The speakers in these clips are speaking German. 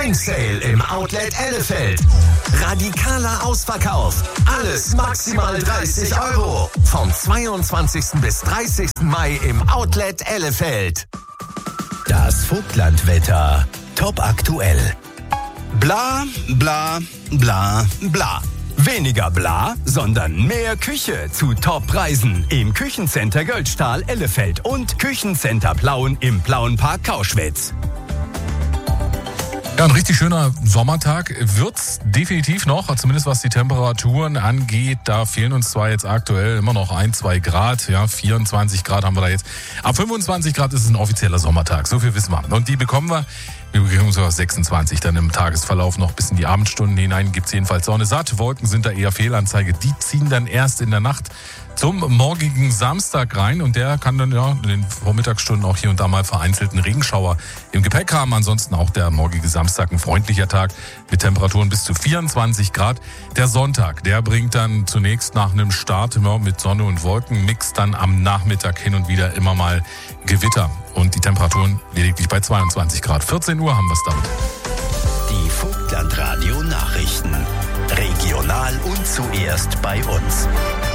Spring Sale im Outlet Ellefeld. Radikaler Ausverkauf. Alles maximal 30 €. Vom 22. bis 30. Mai im Outlet Ellefeld. Das Vogtlandwetter. Top aktuell. Bla, bla, bla, bla. Weniger bla, sondern mehr Küche zu Top-Preisen im Küchencenter Göldstahl Ellefeld und Küchencenter Plauen im Plauenpark Kauschwitz. Ja, ein richtig schöner Sommertag wird's definitiv noch, zumindest was die Temperaturen angeht. Da fehlen uns zwar jetzt aktuell immer noch 1-2 Grad, ja, 24 Grad haben wir da jetzt. Ab 25 Grad ist es ein offizieller Sommertag, so viel wissen wir. Und die bekommen wir sogar 26 dann im Tagesverlauf noch bis in die Abendstunden hinein. Gibt's jedenfalls Sonne satt. Wolken sind da eher Fehlanzeige. Die ziehen dann erst in der Nacht zum morgigen Samstag rein und der kann dann ja in den Vormittagsstunden auch hier und da mal vereinzelten Regenschauer im Gepäck haben. Ansonsten auch der morgige Samstag ein freundlicher Tag mit Temperaturen bis zu 24 Grad. Der Sonntag, der bringt dann zunächst nach einem Start mit Sonne und Wolkenmix dann am Nachmittag hin und wieder immer mal Gewitter und die Temperaturen lediglich bei 22 Grad. 14 Uhr haben wir es damit. Die Vogtlandradio Nachrichten. Regional und zuerst bei uns.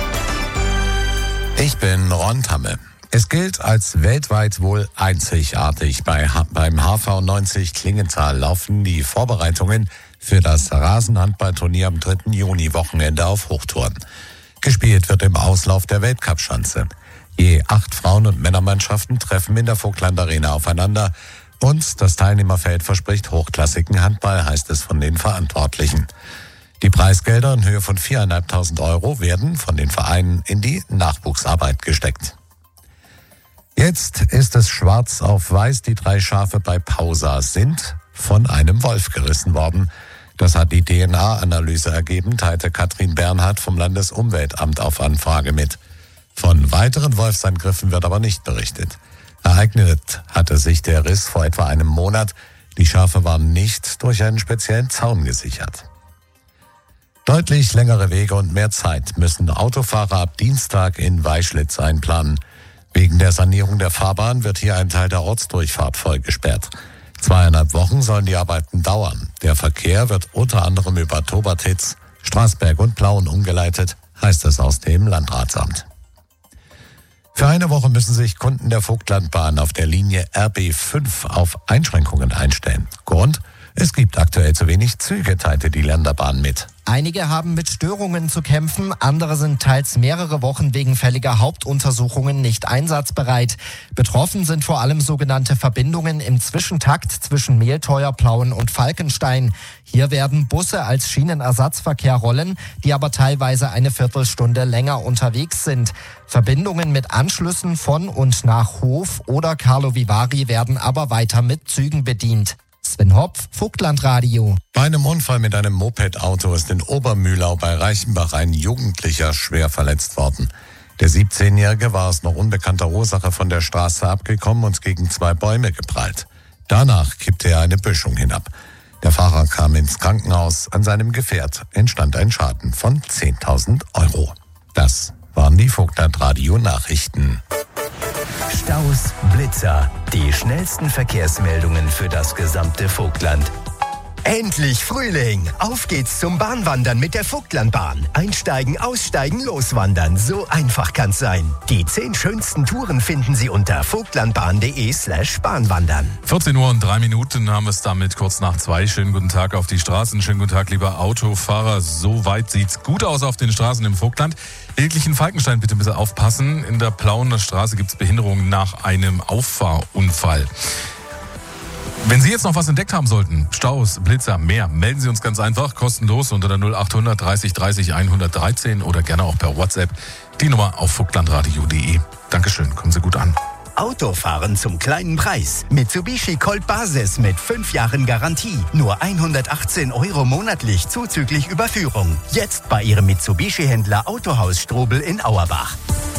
Ich bin Ron Tamme. Es gilt als weltweit wohl einzigartig. Beim HV90 Klingenthal laufen die Vorbereitungen für das Rasenhandballturnier am 3. Juni-Wochenende auf Hochtouren. Gespielt wird im Auslauf der Weltcup-Schanze. Je 8 Frauen- und Männermannschaften treffen in der Vogtland Arena aufeinander. Und das Teilnehmerfeld verspricht hochklassigen Handball, heißt es von den Verantwortlichen. Die Preisgelder in Höhe von 4.500 € werden von den Vereinen in die Nachwuchsarbeit gesteckt. Jetzt ist es schwarz auf weiß. Die 3 Schafe bei Pausa sind von einem Wolf gerissen worden. Das hat die DNA-Analyse ergeben, teilte Katrin Bernhard vom Landesumweltamt auf Anfrage mit. Von weiteren Wolfsangriffen wird aber nicht berichtet. Ereignet hatte sich der Riss vor etwa einem Monat. Die Schafe waren nicht durch einen speziellen Zaun gesichert. Deutlich längere Wege und mehr Zeit müssen Autofahrer ab Dienstag in Weischlitz einplanen. Wegen der Sanierung der Fahrbahn wird hier ein Teil der Ortsdurchfahrt voll gesperrt. 2,5 Wochen sollen die Arbeiten dauern. Der Verkehr wird unter anderem über Tobertitz, Straßberg und Plauen umgeleitet, heißt es aus dem Landratsamt. Für eine Woche müssen sich Kunden der Vogtlandbahn auf der Linie RB5 auf Einschränkungen einstellen. Grund? Es gibt aktuell zu wenig Züge, teilte die Länderbahn mit. Einige haben mit Störungen zu kämpfen, andere sind teils mehrere Wochen wegen fälliger Hauptuntersuchungen nicht einsatzbereit. Betroffen sind vor allem sogenannte Verbindungen im Zwischentakt zwischen Mehlteuer, Plauen und Falkenstein. Hier werden Busse als Schienenersatzverkehr rollen, die aber teilweise eine Viertelstunde länger unterwegs sind. Verbindungen mit Anschlüssen von und nach Hof oder Carlo Vivari werden aber weiter mit Zügen bedient. Sven Hopf, Vogtlandradio. Bei einem Unfall mit einem Mopedauto ist in Obermühlau bei Reichenbach ein Jugendlicher schwer verletzt worden. Der 17-Jährige war aus noch unbekannter Ursache von der Straße abgekommen und gegen 2 Bäume geprallt. Danach kippte er eine Böschung hinab. Der Fahrer kam ins Krankenhaus. An seinem Gefährt entstand ein Schaden von 10.000 €. Das waren die Vogtlandradio-Nachrichten. Staus, Blitzer, die schnellsten Verkehrsmeldungen für das gesamte Vogtland. Endlich Frühling! Auf geht's zum Bahnwandern mit der Vogtlandbahn. Einsteigen, aussteigen, loswandern. So einfach kann's sein. Die 10 schönsten Touren finden Sie unter vogtlandbahn.de/Bahnwandern. 14 Uhr und 3 Minuten haben wir es damit kurz nach 2. Schönen guten Tag auf die Straßen. Schönen guten Tag, lieber Autofahrer. Soweit sieht's gut aus auf den Straßen im Vogtland. Lediglich in Falkenstein bitte ein bisschen aufpassen. In der Plauener Straße gibt's Behinderungen nach einem Auffahrunfall. Wenn Sie jetzt noch was entdeckt haben sollten, Staus, Blitzer, mehr, melden Sie uns ganz einfach, kostenlos unter der 0800 30 30 113 oder gerne auch per WhatsApp. Die Nummer auf vogtlandradio.de. Dankeschön, kommen Sie gut an. Autofahren zum kleinen Preis. Mitsubishi Colt Basis mit 5 Jahren Garantie. Nur 118 € monatlich zuzüglich Überführung. Jetzt bei Ihrem Mitsubishi-Händler Autohaus Strobel in Auerbach.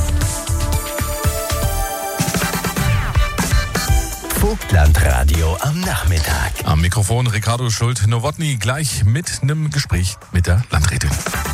Vogtlandradio am Nachmittag. Am Mikrofon Ricardo Schult-Nowotny, gleich mit einem Gespräch mit der Landrätin.